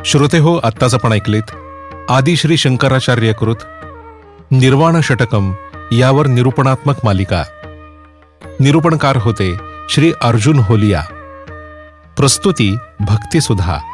श्रोते हो, आत्ताच आपण ऐकलेत आदि श्री शंकराचार्य कृत निर्वाण षटकम यावर निरूपणात्मक मालिका. निरूपणकार होते श्री अर्जुन होलिया. प्रस्तुती भक्तिसुधा.